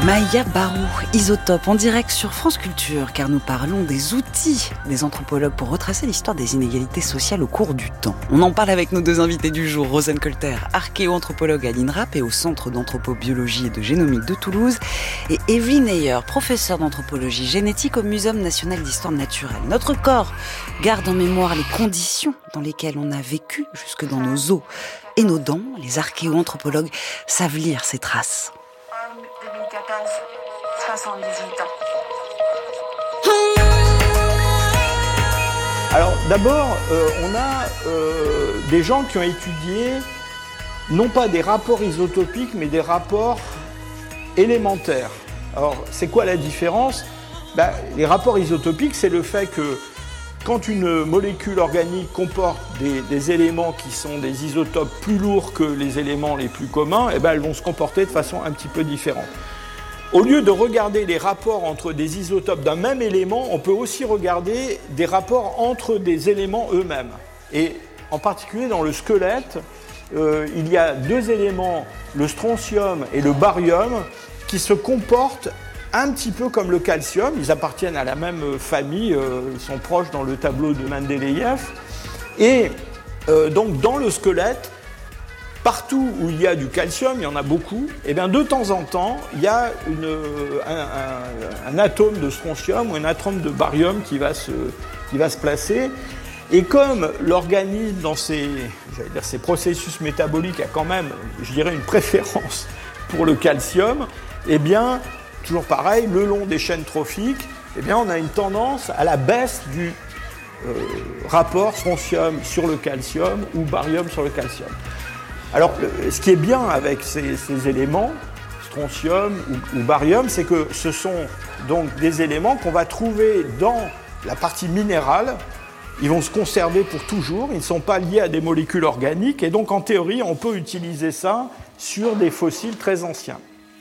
Maïa Barou, Isotope, en direct sur France Culture, car nous parlons des outils des anthropologues pour retracer l'histoire des inégalités sociales au cours du temps. On en parle avec nos deux invités du jour, Rosen Colter, archéo-anthropologue à l'INRAP et au Centre d'anthropobiologie et de génomique de Toulouse, et Evelyn Ayer, professeure d'anthropologie génétique au Muséum national d'histoire naturelle. Notre corps garde en mémoire les conditions dans lesquelles on a vécu jusque dans nos os et nos dents. Les archéo-anthropologues savent lire ces traces. 78 ans. Alors d'abord, on a des gens qui ont étudié non pas des rapports isotopiques, mais des rapports élémentaires. Alors c'est quoi la différence ? Les rapports isotopiques, c'est le fait que quand une molécule organique comporte des éléments qui sont des isotopes plus lourds que les éléments les plus communs, elles vont se comporter de façon un petit peu différente. Au lieu de regarder les rapports entre des isotopes d'un même élément, on peut aussi regarder des rapports entre des éléments eux-mêmes. Et en particulier dans le squelette, il y a deux éléments, le strontium et le barium, qui se comportent un petit peu comme le calcium. Ils appartiennent à la même famille, ils sont proches dans le tableau de Mendeleïev. Et donc dans le squelette, partout où il y a du calcium, il y en a beaucoup, et bien de temps en temps, il y a un atome de strontium ou un atome de barium qui va se placer. Et comme l'organisme, dans ses processus métaboliques, a quand même, je dirais, une préférence pour le calcium, eh bien, toujours pareil, le long des chaînes trophiques, eh bien, on a une tendance à la baisse du rapport strontium sur le calcium ou barium sur le calcium. Alors, ce qui est bien avec ces éléments, strontium ou barium, c'est que ce sont donc des éléments qu'on va trouver dans la partie minérale. Ils vont se conserver pour toujours, ils ne sont pas liés à des molécules organiques, et donc en théorie, on peut utiliser ça sur des fossiles très anciens.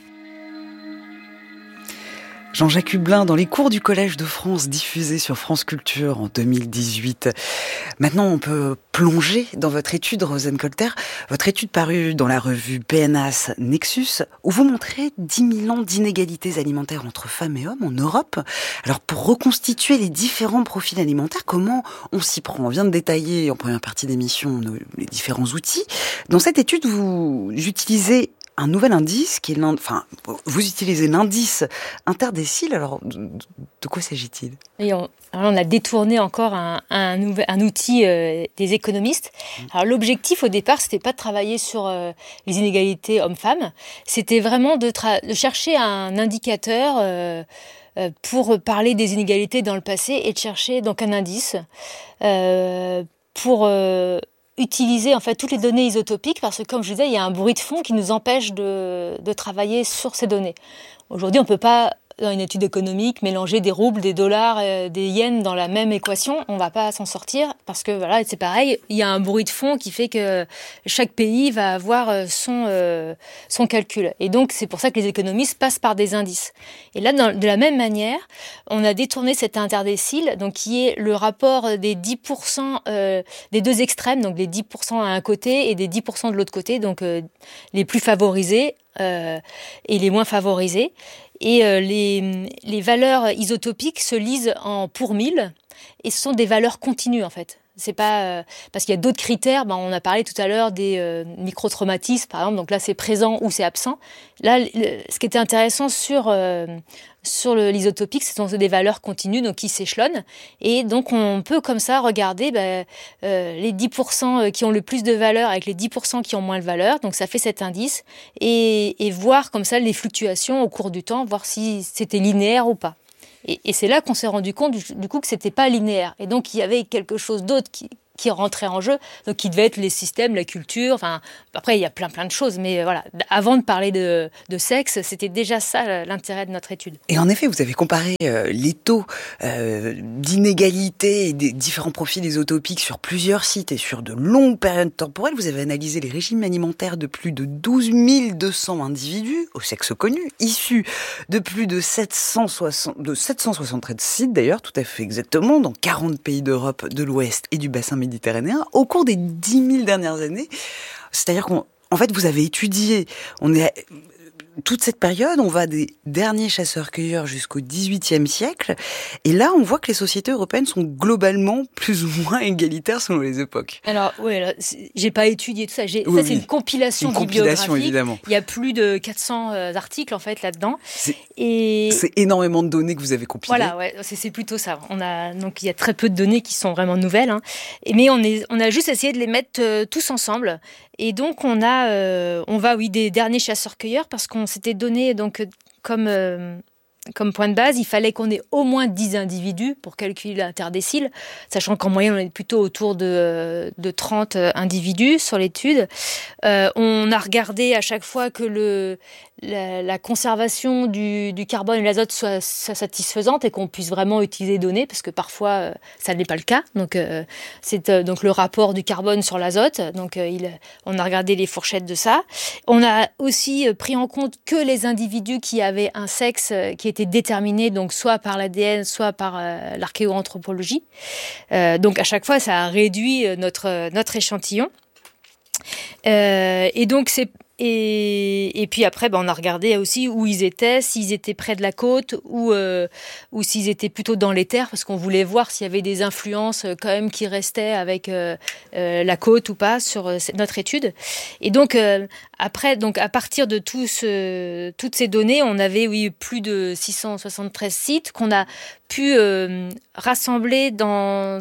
Jean-Jacques Hublin, dans les cours du Collège de France diffusés sur France Culture en 2018. Maintenant, on peut plonger dans votre étude, Rosen Colter, votre étude parue dans la revue PNAS Nexus, où vous montrez 10 000 ans d'inégalités alimentaires entre femmes et hommes en Europe. Alors, pour reconstituer les différents profils alimentaires, comment on s'y prend ? On vient de détailler en première partie d'émission les différents outils. Dans cette étude, vous utilisez un nouvel indice qui est vous utilisez l'indice interdécile. Alors, de quoi s'agit-il ? Et on a détourné encore un outil des économistes. Alors, l'objectif au départ, c'était pas de travailler sur les inégalités hommes-femmes. C'était vraiment de chercher un indicateur pour parler des inégalités dans le passé et de chercher donc un indice pour utiliser en fait toutes les données isotopiques, parce que comme je disais, il y a un bruit de fond qui nous empêche de travailler sur ces données. Aujourd'hui, on ne peut pas, dans une étude économique, mélanger des roubles, des dollars, des yens dans la même équation. On ne va pas s'en sortir parce que voilà, c'est pareil, il y a un bruit de fond qui fait que chaque pays va avoir son calcul. Et donc, c'est pour ça que les économistes passent par des indices. Et là, de la même manière, on a détourné cet interdécile, donc qui est le rapport des 10% des deux extrêmes, donc les 10% à un côté et des 10% de l'autre côté, donc les plus favorisés et les moins favorisés. Et les valeurs isotopiques se lisent en pour 1000 et ce sont des valeurs continues en fait. C'est pas parce qu'il y a d'autres critères. On a parlé tout à l'heure des microtraumatismes par exemple. Donc là c'est présent ou c'est absent. Là ce qui était intéressant sur l'isotopique, ce sont des valeurs continues donc qui s'échelonnent et donc on peut comme ça regarder les 10% qui ont le plus de valeur avec les 10% qui ont moins de valeur. Donc ça fait cet indice et voir comme ça les fluctuations au cours du temps, voir si c'était linéaire ou pas. Et c'est là qu'on s'est rendu compte du coup que c'était pas linéaire. Et donc il y avait quelque chose d'autre qui rentrait en jeu, donc qui devait être les systèmes, la culture, enfin après il y a plein de choses, mais voilà, avant de parler de sexe, c'était déjà ça l'intérêt de notre étude. Et en effet, vous avez comparé les taux d'inégalité et des différents profils isotopiques sur plusieurs sites et sur de longues périodes temporelles. Vous avez analysé les régimes alimentaires de plus de 12 200 individus, au sexe connu, issus de plus de 773 sites d'ailleurs, tout à fait exactement, dans 40 pays d'Europe, de l'Ouest et du bassin méditerranéen, au cours des 10 000 dernières années. C'est-à-dire qu'en fait, vous avez étudié, toute cette période, on va des derniers chasseurs-cueilleurs jusqu'au XVIIIe siècle. Et là, on voit que les sociétés européennes sont globalement plus ou moins égalitaires selon les époques. Alors, j'ai pas étudié tout ça. C'est une compilation bibliographique. Évidemment. Il y a plus de 400 articles, en fait, là-dedans. C'est énormément de données que vous avez compilées. Voilà, c'est plutôt ça. Donc, il y a très peu de données qui sont vraiment nouvelles. Hein. Mais on a juste essayé de les mettre tous ensemble. Et donc, on va des derniers chasseurs-cueilleurs parce qu'on s'était donné donc, comme point de base, il fallait qu'on ait au moins 10 individus pour calculer l'interdécile, sachant qu'en moyenne, on est plutôt autour de 30 individus sur l'étude. On a regardé à chaque fois que la conservation du carbone et l'azote soit satisfaisante et qu'on puisse vraiment utiliser les données, parce que parfois, ça n'est pas le cas. Donc, c'est donc le rapport du carbone sur l'azote. Donc, on a regardé les fourchettes de ça. On a aussi pris en compte que les individus qui avaient un sexe qui était déterminé, donc soit par l'ADN, soit par l'archéoanthropologie. Donc, à chaque fois, ça a réduit notre échantillon. Et donc, et puis après, on a regardé aussi où ils étaient, s'ils étaient près de la côte ou s'ils étaient plutôt dans les terres, parce qu'on voulait voir s'il y avait des influences quand même qui restaient avec la côte ou pas sur notre étude. Et donc, après, à partir de toutes ces données, on avait plus de 673 sites qu'on a pu rassembler dans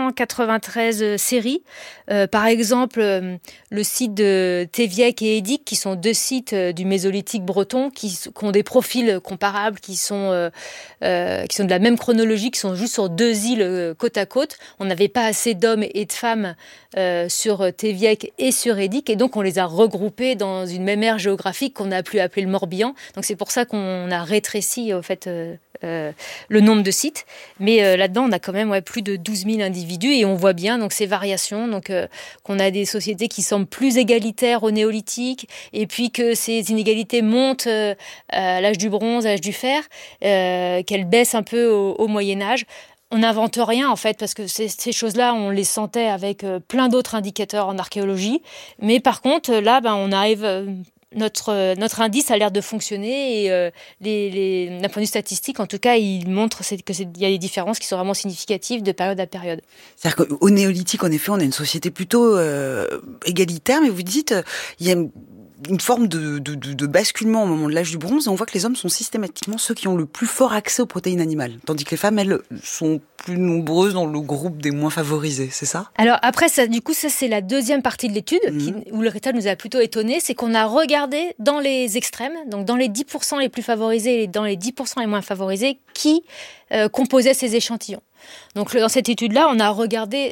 393 séries. Par exemple, le site de Théviec et Édic, qui sont 2 sites du Mésolithique breton, qui ont des profils comparables, qui sont de la même chronologie, qui sont juste sur 2 îles côte à côte. On n'avait pas assez d'hommes et de femmes sur Théviec et sur Édic, et donc on les a regroupés dans une même aire géographique qu'on a pu appeler le Morbihan. Donc c'est pour ça qu'on a rétréci au fait le nombre de sites, mais là-dedans on a quand même plus de 12 000 individus et on voit bien donc ces variations, donc qu'on a des sociétés qui semblent plus égalitaires au néolithique et puis que ces inégalités montent à l'âge du bronze, à l'âge du fer, qu'elles baissent un peu au Moyen-Âge. On n'invente rien en fait, parce que ces choses-là, on les sentait avec plein d'autres indicateurs en archéologie, mais par contre là, on arrive... Notre indice a l'air de fonctionner et d'un point de vue statistique, en tout cas, il montre qu'il y a des différences qui sont vraiment significatives de période à période. C'est-à-dire qu'au néolithique, en effet, on a une société plutôt égalitaire, mais vous dites il y a une forme de basculement au moment de l'âge du bronze, et on voit que les hommes sont systématiquement ceux qui ont le plus fort accès aux protéines animales, tandis que les femmes, elles, sont plus nombreuses dans le groupe des moins favorisés, c'est ça ? Alors après, ça c'est la deuxième partie de l'étude, où le résultat nous a plutôt étonnés, c'est qu'on a regardé dans les extrêmes, donc dans les 10% les plus favorisés et dans les 10% les moins favorisés, qui composaient ces échantillons. Donc dans cette étude-là, on a regardé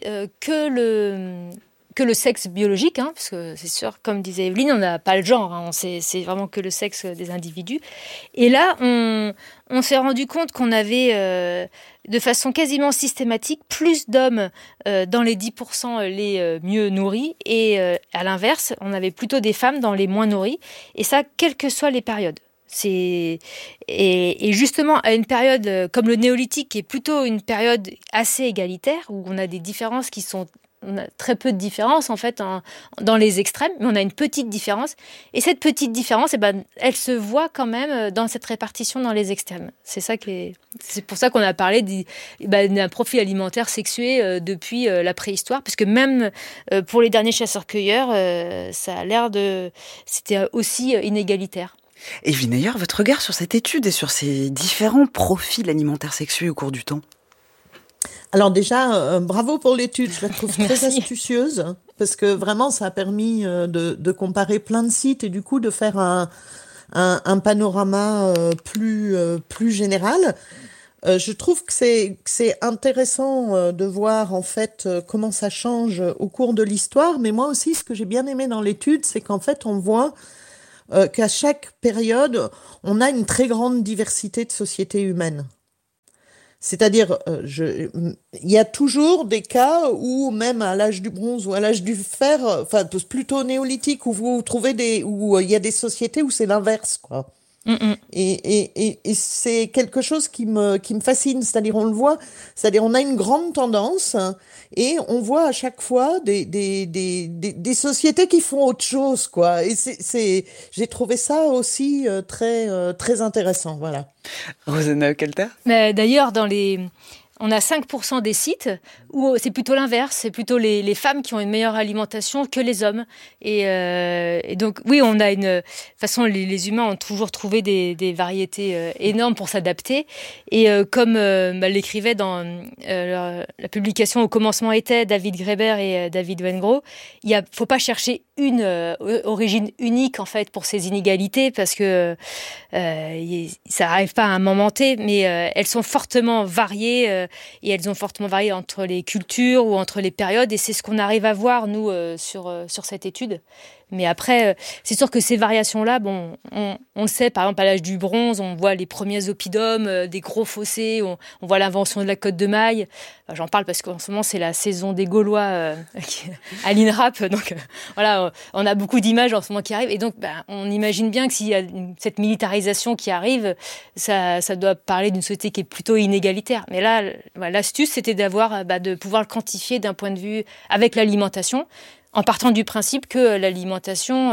que le sexe biologique, parce que c'est sûr, comme disait Evelyne, on n'a pas le genre, c'est vraiment que le sexe des individus. Et là, on s'est rendu compte qu'on avait, de façon quasiment systématique, plus d'hommes dans les 10% les mieux nourris, et à l'inverse, on avait plutôt des femmes dans les moins nourris, et ça, quelles que soient les périodes. Et justement, à une période comme le néolithique, qui est plutôt une période assez égalitaire, où on a des différences on a très peu de différences en fait dans les extrêmes, mais on a une petite différence. Et cette petite différence, elle se voit quand même dans cette répartition dans les extrêmes. C'est pour ça qu'on a parlé d'un profil alimentaire sexué depuis la préhistoire, puisque même pour les derniers chasseurs-cueilleurs, ça a l'air c'était aussi inégalitaire. Evelyne Ayer, votre regard sur cette étude et sur ces différents profils alimentaires sexués au cours du temps ? Alors déjà, bravo pour l'étude, je la trouve très astucieuse, parce que vraiment ça a permis de comparer plein de sites et du coup de faire un panorama plus général. Je trouve que c'est intéressant de voir en fait comment ça change au cours de l'histoire, mais moi aussi ce que j'ai bien aimé dans l'étude, c'est qu'en fait on voit qu'à chaque période, on a une très grande diversité de sociétés humaines. C'est-à-dire, il y a toujours des cas où, même à l'âge du bronze ou à l'âge du fer, enfin plutôt néolithique, où vous trouvez où il y a des sociétés où c'est l'inverse, quoi. Et c'est quelque chose qui me fascine, c'est-à-dire on le voit, c'est-à-dire on a une grande tendance et on voit à chaque fois des sociétés qui font autre chose, quoi. Et j'ai trouvé ça aussi très intéressant, voilà. Rosane Kalter. D'ailleurs, on a 5% des sites où c'est plutôt l'inverse, c'est plutôt les femmes qui ont une meilleure alimentation que les hommes. Et donc, oui, on a de toute façon, les humains ont toujours trouvé des variétés énormes pour s'adapter. Et comme l'écrivait dans la publication au commencement était David Graeber et David Wengrow, faut pas chercher une origine unique en fait pour ces inégalités parce que ça arrive pas à un moment T, mais elles sont fortement variées et elles ont fortement varié entre les cultures ou entre les périodes et c'est ce qu'on arrive à voir nous sur cette étude. Mais après, c'est sûr que ces variations-là, bon, on le sait, par exemple, à l'âge du bronze, on voit les premiers oppidums, des gros fossés, on voit l'invention de la cotte de maille. J'en parle parce qu'en ce moment, c'est la saison des Gaulois à l'INRAP. Donc, voilà, on a beaucoup d'images en ce moment qui arrivent. Et donc, on imagine bien que s'il y a cette militarisation qui arrive, ça doit parler d'une société qui est plutôt inégalitaire. Mais là, l'astuce, c'était de pouvoir le quantifier d'un point de vue avec l'alimentation, en partant du principe que l'alimentation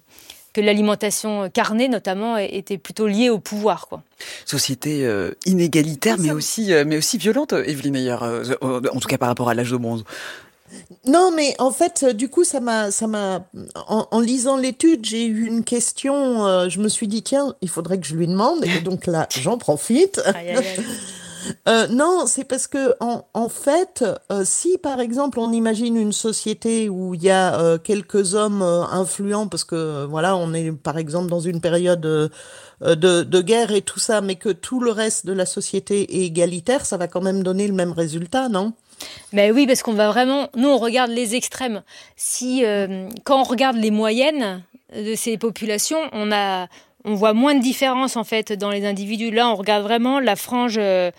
carnée notamment était plutôt liée au pouvoir, quoi. Société inégalitaire, mais aussi violente, Evelyne Ayer, en tout cas par rapport à l'âge de bronze. Non, mais en fait, du coup, en lisant l'étude, j'ai eu une question. Je me suis dit, tiens, il faudrait que je lui demande. Et donc là, j'en profite. Aïe, aïe, aïe. Non, c'est parce que en fait, si par exemple on imagine une société où il y a quelques hommes influents, parce que voilà, on est par exemple dans une période de guerre et tout ça, mais que tout le reste de la société est égalitaire, ça va quand même donner le même résultat, non ? Mais oui, parce qu'on va vraiment, nous on regarde les extrêmes. Quand on regarde les moyennes de ces populations, on voit moins de différence en fait dans les individus. Là, on regarde vraiment la frange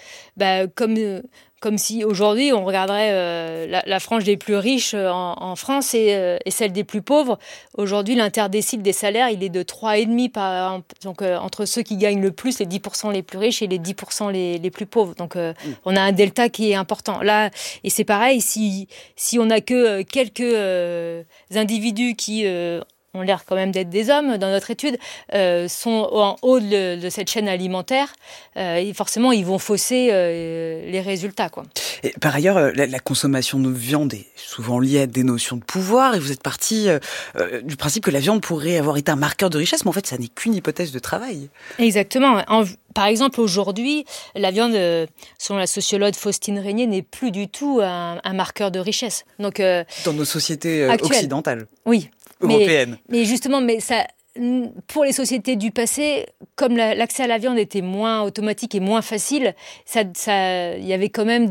comme si aujourd'hui on regarderait la frange des plus riches en France et celle des plus pauvres. Aujourd'hui, l'interdécile des salaires, il est de 3,5 par an. Donc entre ceux qui gagnent le plus, les 10% les plus riches et les 10% les plus pauvres. Donc on a un delta qui est important. Là, et c'est pareil, si on n'a que quelques individus qui ont l'air quand même d'être des hommes dans notre étude, sont en haut de cette chaîne alimentaire, et forcément ils vont fausser les résultats, quoi. Et par ailleurs, la consommation de viande est souvent liée à des notions de pouvoir, et vous êtes parti du principe que la viande pourrait avoir été un marqueur de richesse, mais en fait ça n'est qu'une hypothèse de travail. Exactement. Par exemple, aujourd'hui, la viande, selon la sociologue Faustine Régnier, n'est plus du tout un marqueur de richesse. Donc, dans nos sociétés occidentales. Oui. Européennes. Mais justement, pour les sociétés du passé, comme l'accès à la viande était moins automatique et moins facile, il y avait quand même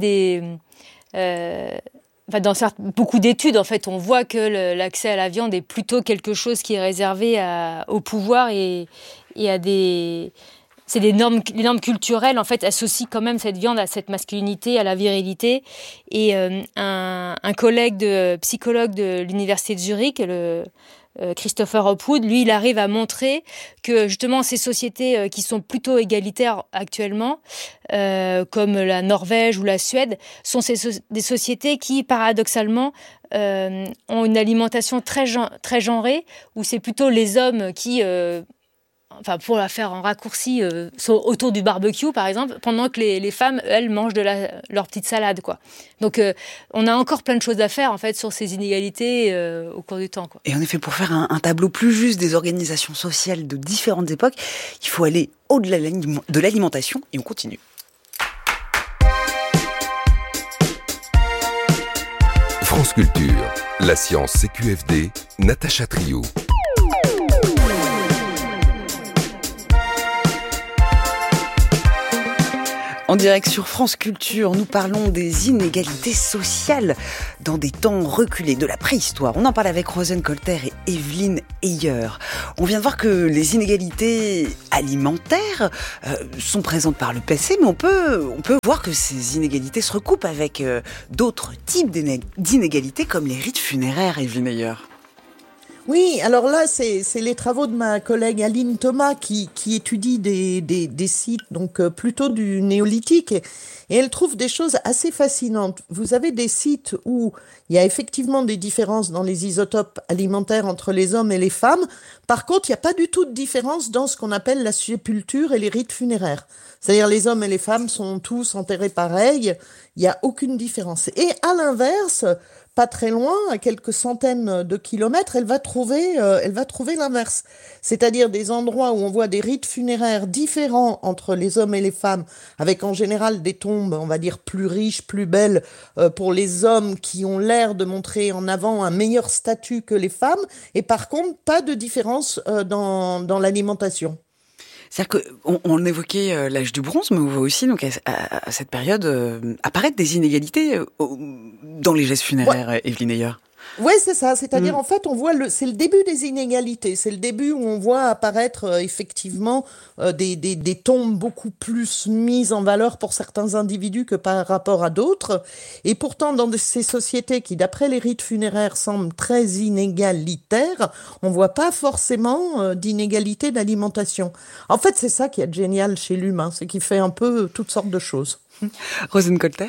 beaucoup d'études, en fait, on voit que l'accès à la viande est plutôt quelque chose qui est réservé au pouvoir et à des... C'est les normes culturelles, en fait, associent quand même cette viande à cette masculinité, à la virilité. Et un collègue psychologue de l'université de Zurich, Christopher Hopwood, lui, il arrive à montrer que justement ces sociétés qui sont plutôt égalitaires actuellement, comme la Norvège ou la Suède, sont des sociétés qui, paradoxalement, ont une alimentation très genrée, où c'est plutôt les hommes qui... pour la faire en raccourci, sont autour du barbecue, par exemple, pendant que les femmes, elles, mangent leur petite salade, quoi. Donc, on a encore plein de choses à faire, en fait, sur ces inégalités au cours du temps, quoi. Et en effet, pour faire un tableau plus juste des organisations sociales de différentes époques, il faut aller au-delà de l'alimentation, et on continue. France Culture, la science CQFD, Natacha Triou. En direct sur France Culture, nous parlons des inégalités sociales dans des temps reculés, de la préhistoire. On en parle avec Rosane Kalter et Evelyne Ayer. On vient de voir que les inégalités alimentaires sont présentes par le passé, mais on peut voir que ces inégalités se recoupent avec d'autres types d'inégalités, comme les rites funéraires, Evelyne Ayer. Oui, alors là, c'est les travaux de ma collègue Aline Thomas qui étudie des sites donc plutôt du néolithique et elle trouve des choses assez fascinantes. Vous avez des sites où il y a effectivement des différences dans les isotopes alimentaires entre les hommes et les femmes. Par contre, il n'y a pas du tout de différence dans ce qu'on appelle la sépulture et les rites funéraires. C'est-à-dire les hommes et les femmes sont tous enterrés pareil, il n'y a aucune différence. Et à l'inverse, pas très loin, à quelques centaines de kilomètres, elle va trouver l'inverse. C'est-à-dire des endroits où on voit des rites funéraires différents entre les hommes et les femmes, avec en général des tombes, on va dire, plus riches, plus belles, pour les hommes qui ont l'air de montrer en avant un meilleur statut que les femmes, et par contre, pas de différence dans l'alimentation. C'est-à-dire qu'on évoquait l'âge du bronze, mais on voit aussi donc à cette période apparaître des inégalités dans les gestes funéraires, ouais. Evelyne Ayer. Oui, c'est ça. C'est-à-dire, en fait, on voit c'est le début des inégalités. C'est le début où on voit apparaître effectivement des tombes beaucoup plus mises en valeur pour certains individus que par rapport à d'autres. Et pourtant, dans ces sociétés qui, d'après les rites funéraires, semblent très inégalitaires, on voit pas forcément d'inégalité d'alimentation. En fait, c'est ça qui est génial chez l'humain, c'est qu'il fait un peu toutes sortes de choses. Rosenkolter.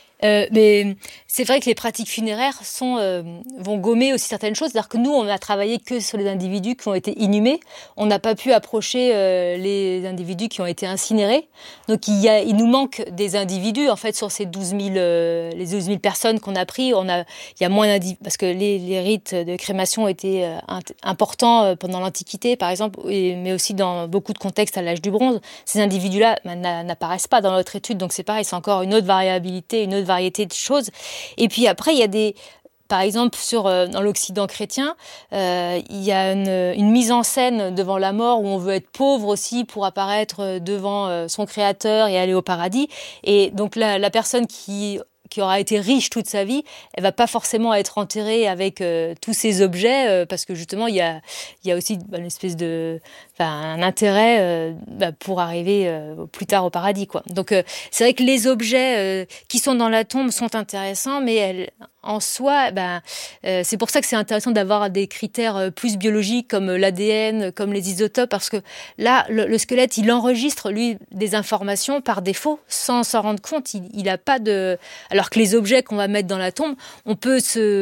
Mais c'est vrai que les pratiques funéraires vont gommer aussi certaines choses. C'est-à-dire que nous, on n'a travaillé que sur les individus qui ont été inhumés. On n'a pas pu approcher les individus qui ont été incinérés. Donc il nous manque des individus. En fait, sur ces les 12 000 personnes qu'on a pris, il y a moins d'individus. Parce que les rites de crémation étaient importants pendant l'Antiquité, par exemple, mais aussi dans beaucoup de contextes à l'âge du bronze. Ces individus-là n'apparaissent pas dans notre étude. Donc c'est pareil, c'est encore une autre variabilité, une autre variété de choses. Et puis après, il y a par exemple, dans l'Occident chrétien, il y a une mise en scène devant la mort où on veut être pauvre aussi pour apparaître devant son créateur et aller au paradis. Et donc la personne qui aura été riche toute sa vie, elle va pas forcément être enterrée avec tous ces objets parce que justement il y a aussi une espèce un intérêt pour arriver plus tard au paradis, quoi. Donc c'est vrai que les objets qui sont dans la tombe sont intéressants, mais en soi, c'est pour ça que c'est intéressant d'avoir des critères plus biologiques comme l'ADN, comme les isotopes, parce que là, le squelette, il enregistre, lui, des informations par défaut, sans s'en rendre compte. Il a pas de... Alors que les objets qu'on va mettre dans la tombe, on peut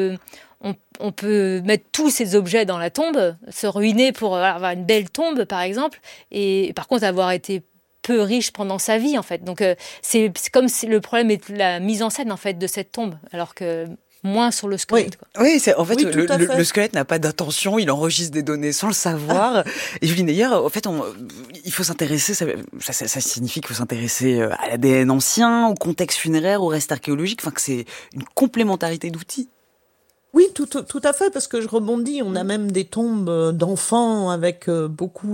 mettre tous ces objets dans la tombe, se ruiner pour avoir une belle tombe, par exemple, et par contre avoir été peu riche pendant sa vie, en fait. Donc c'est comme si le problème est la mise en scène, en fait, de cette tombe, alors que moins sur le squelette. Oui, en fait, le squelette n'a pas d'intention, il enregistre des données sans le savoir. Et Evelyne Ayer, en fait, il faut s'intéresser, ça signifie qu'il faut s'intéresser à l'ADN ancien, au contexte funéraire, au reste archéologique, enfin que c'est une complémentarité d'outils. Oui, tout à fait, parce que je rebondis, on a même des tombes d'enfants avec beaucoup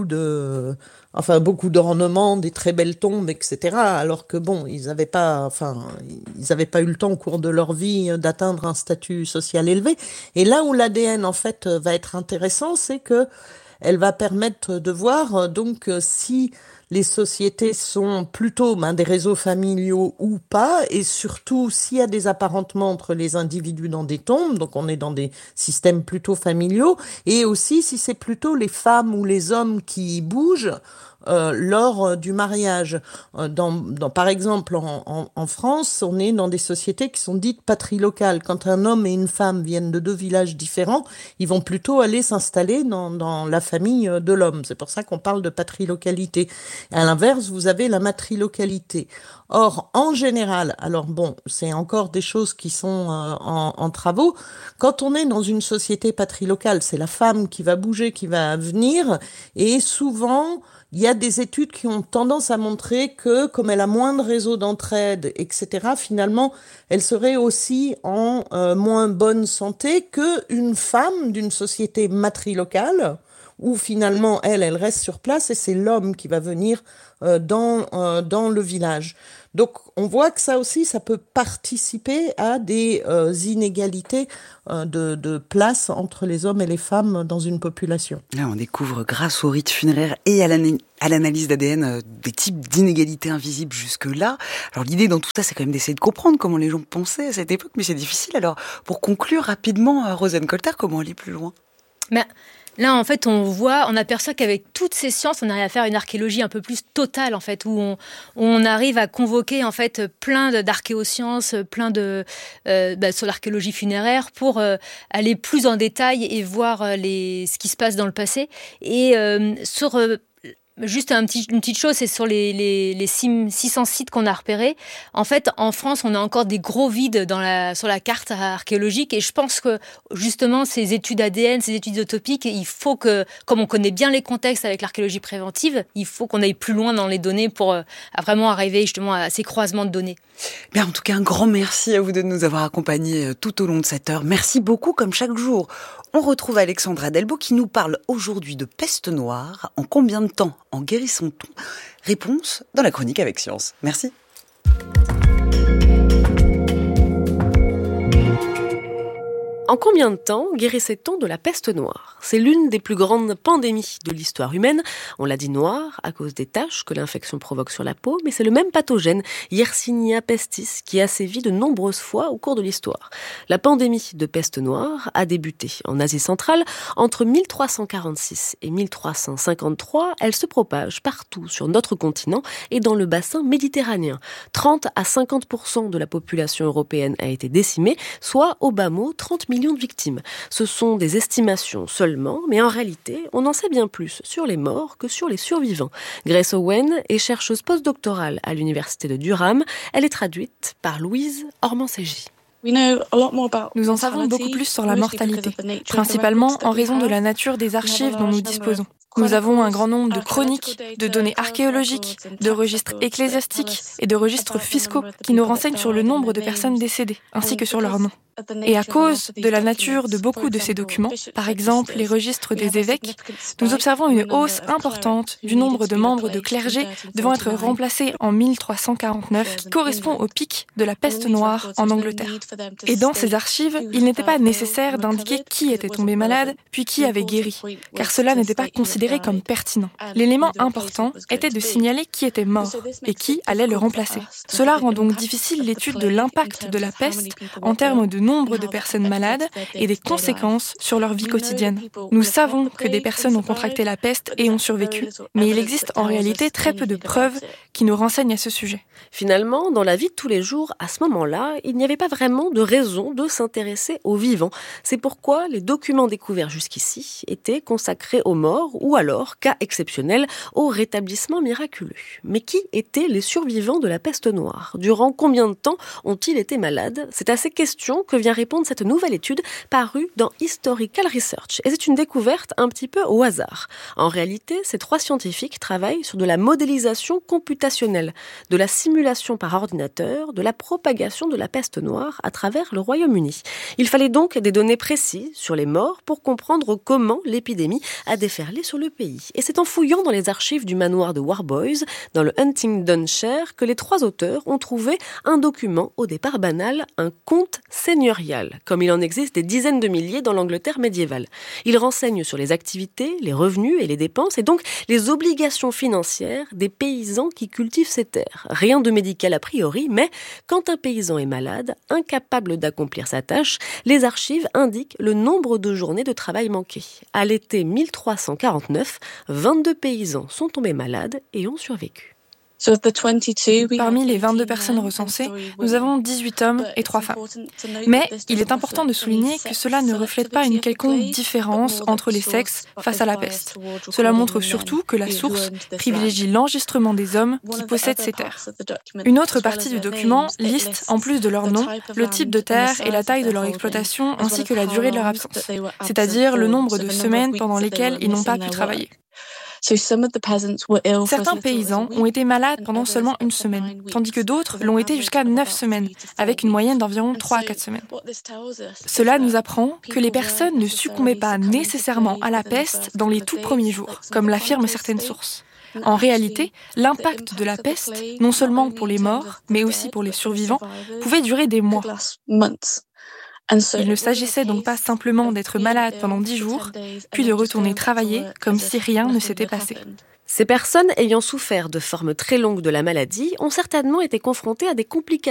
d'ornements, des très belles tombes, etc. Alors que bon, ils n'avaient pas eu le temps au cours de leur vie d'atteindre un statut social élevé. Et là où l'ADN, en fait, va être intéressant, c'est que elle va permettre de voir, donc, si les sociétés sont plutôt des réseaux familiaux ou pas, et surtout s'il y a des apparentements entre les individus dans des tombes, donc on est dans des systèmes plutôt familiaux, et aussi si c'est plutôt les femmes ou les hommes qui bougent lors du mariage. Par exemple, en France, on est dans des sociétés qui sont dites patrilocales. Quand un homme et une femme viennent de deux villages différents, ils vont plutôt aller s'installer dans la famille de l'homme. C'est pour ça qu'on parle de patrilocalité. À l'inverse, vous avez la matrilocalité. Or, en général, alors bon, c'est encore des choses qui sont en travaux. Quand on est dans une société patrilocale, c'est la femme qui va bouger, qui va venir, et souvent, il y a des études qui ont tendance à montrer que, comme elle a moins de réseaux d'entraide, etc., finalement, elle serait aussi en moins bonne santé qu'une femme d'une société matrilocale, où finalement, elle reste sur place et c'est l'homme qui va venir dans le village. Donc, on voit que ça aussi, ça peut participer à des inégalités de place entre les hommes et les femmes dans une population. Là, on découvre, grâce aux rites funéraires et à l'analyse d'ADN, des types d'inégalités invisibles jusque-là. Alors, l'idée dans tout ça, c'est quand même d'essayer de comprendre comment les gens pensaient à cette époque, mais c'est difficile. Alors, pour conclure rapidement, Rosenkolter, comment aller plus loin ? Là, en fait, on aperçoit qu'avec toutes ces sciences, on arrive à faire une archéologie un peu plus totale, en fait, où on arrive à convoquer, en fait, plein d'archéosciences, sur l'archéologie funéraire, pour aller plus en détail et voir ce qui se passe dans le passé. Et juste une petite chose, c'est sur les 600 sites qu'on a repérés. En fait, en France, on a encore des gros vides sur la carte archéologique, et je pense que justement ces études ADN, ces études isotopiques, il faut que, comme on connaît bien les contextes avec l'archéologie préventive, il faut qu'on aille plus loin dans les données pour vraiment arriver justement à ces croisements de données. Bien, en tout cas, un grand merci à vous de nous avoir accompagnés tout au long de cette heure. Merci beaucoup, comme chaque jour. On retrouve Alexandra Delbo qui nous parle aujourd'hui de peste noire. En combien de temps en guérissons-t-on ? Réponse dans la chronique avec Science. Merci. En combien de temps guérissait-on de la peste noire ? C'est l'une des plus grandes pandémies de l'histoire humaine. On l'a dit noire à cause des taches que l'infection provoque sur la peau, mais c'est le même pathogène, Yersinia pestis, qui a sévi de nombreuses fois au cours de l'histoire. La pandémie de peste noire a débuté en Asie centrale entre 1346 et 1353. Elle se propage partout sur notre continent et dans le bassin méditerranéen. 30 à 50% de la population européenne a été décimée, soit au bas mot 30 millions de victimes. Ce sont des estimations seulement, mais en réalité, on en sait bien plus sur les morts que sur les survivants. Grace Owen est chercheuse postdoctorale à l'université de Durham. Elle est traduite par Louise Ormansegi. Nous en savons beaucoup plus sur la mortalité, principalement en raison de la nature des archives dont nous disposons. Nous avons un grand nombre de chroniques, de données archéologiques, de registres ecclésiastiques et de registres fiscaux qui nous renseignent sur le nombre de personnes décédées, ainsi que sur leurs noms. Et à cause de la nature de beaucoup de ces documents, par exemple les registres des évêques, nous observons une hausse importante du nombre de membres de clergé devant être remplacés en 1349, qui correspond au pic de la peste noire en Angleterre. Et dans ces archives, il n'était pas nécessaire d'indiquer qui était tombé malade, puis qui avait guéri, car cela n'était pas considéré comme pertinent. L'élément important était de signaler qui était mort et qui allait le remplacer. Cela rend donc difficile l'étude de l'impact de la peste en termes de nombre de personnes malades et des conséquences sur leur vie quotidienne. Nous savons que des personnes ont contracté la peste et ont survécu, mais il existe en réalité très peu de preuves qui nous renseignent à ce sujet. Finalement, dans la vie de tous les jours, à ce moment-là, il n'y avait pas vraiment de raison de s'intéresser aux vivants. C'est pourquoi les documents découverts jusqu'ici étaient consacrés aux morts ou alors, cas exceptionnel, au rétablissement miraculeux. Mais qui étaient les survivants de la peste noire ? Durant combien de temps ont-ils été malades ? C'est à ces questions que vient répondre cette nouvelle étude parue dans Historical Research. Et c'est une découverte un petit peu au hasard. En réalité, ces 3 scientifiques travaillent sur de la modélisation computationnelle, de la simulation par ordinateur, de la propagation de la peste noire à travers le Royaume-Uni. Il fallait donc des données précises sur les morts pour comprendre comment l'épidémie a déferlé sur le pays. Et c'est en fouillant dans les archives du manoir de Warboys, dans le Huntingdonshire, que les 3 auteurs ont trouvé un document au départ banal, un compte seigneurial, comme il en existe des dizaines de milliers dans l'Angleterre médiévale. Il renseigne sur les activités, les revenus et les dépenses, et donc les obligations financières des paysans qui cultivent ces terres. Rien de médical a priori, mais quand un paysan est malade, incapable d'accomplir sa tâche, les archives indiquent le nombre de journées de travail manquées. À l'été 1349, 22 paysans sont tombés malades et ont survécu. Parmi les 22 personnes recensées, nous avons 18 hommes et 3 femmes. Mais il est important de souligner que cela ne reflète pas une quelconque différence entre les sexes face à la peste. Cela montre surtout que la source privilégie l'enregistrement des hommes qui possèdent ces terres. Une autre partie du document liste, en plus de leur nom, le type de terre et la taille de leur exploitation ainsi que la durée de leur absence, c'est-à-dire le nombre de semaines pendant lesquelles ils n'ont pas pu travailler. Certains paysans ont été malades pendant seulement 1 semaine, tandis que d'autres l'ont été jusqu'à 9 semaines, avec une moyenne d'environ 3 à 4 semaines. Cela nous apprend que les personnes ne succombaient pas nécessairement à la peste dans les tout premiers jours, comme l'affirment certaines sources. En réalité, l'impact de la peste, non seulement pour les morts, mais aussi pour les survivants, pouvait durer des mois. Il ne s'agissait donc pas simplement d'être malade pendant 10 jours, puis de retourner travailler comme si rien ne s'était passé. Ces personnes ayant souffert de formes très longues de la maladie ont certainement été confrontées à des complications